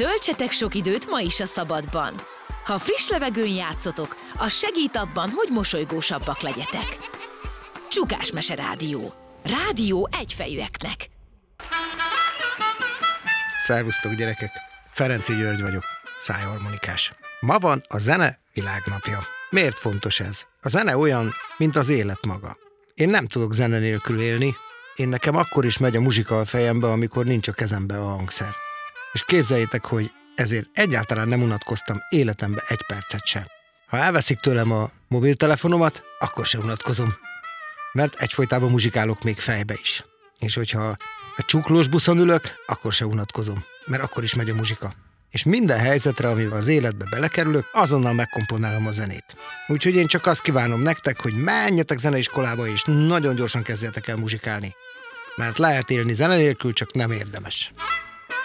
Töltsetek sok időt ma is a szabadban. Ha friss levegőn játszotok, az segít abban, hogy mosolygósabbak legyetek. Csukásmese Rádió. Rádió egyfejűeknek. Szervusztok, gyerekek! Ferenczy György vagyok, szájharmonikás. Ma van a zene világnapja. Miért fontos ez? A zene olyan, mint az élet maga. Én nem tudok zene nélkül élni, nekem akkor is megy a muzsika a fejembe, amikor nincs a kezembe a hangszer. És képzeljétek, hogy ezért egyáltalán nem unatkoztam életembe egy percet sem. Ha elveszik tőlem a mobiltelefonomat, akkor sem unatkozom. Mert egyfolytában muzsikálok még fejbe is. És hogyha a csuklós buszon ülök, akkor sem unatkozom, mert akkor is megy a muzsika. És minden helyzetre, amivel az életbe belekerülök, azonnal megkomponálom a zenét. Úgyhogy én csak azt kívánom nektek, hogy menjetek zeneiskolába, és nagyon gyorsan kezdjetek el muzsikálni. Mert lehet élni zene nélkül, csak nem érdemes.